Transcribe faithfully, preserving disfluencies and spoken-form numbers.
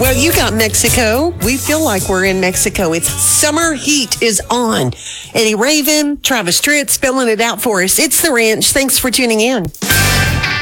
Well, you got Mexico. We feel like we're in Mexico. It's summer heat is on. Eddie Raven, Travis Tritt spelling it out for us. It's The Ranch. Thanks for tuning in.